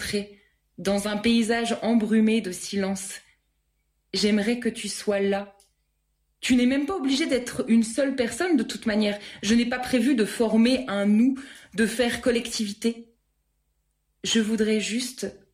rencontrer dans un paysage embrumé de silence. J'aimerais que tu sois là. Tu n'es même pas obligé d'être une seule personne de toute manière. Je n'ai pas prévu de former un nous, de faire collectivité. Je voudrais juste